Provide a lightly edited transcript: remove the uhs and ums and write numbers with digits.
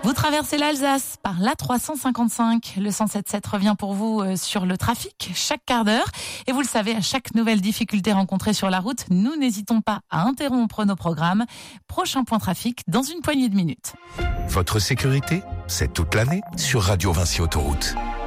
Vous traversez l'Alsace par l'A355. Le 107.7 revient pour vous sur le trafic chaque quart d'heure. Et vous le savez, à chaque nouvelle difficulté rencontrée sur la route, nous n'hésitons pas à interrompre nos programmes. Prochain point trafic dans une poignée de minutes. Votre sécurité, c'est toute l'année sur Radio Vinci Autoroute.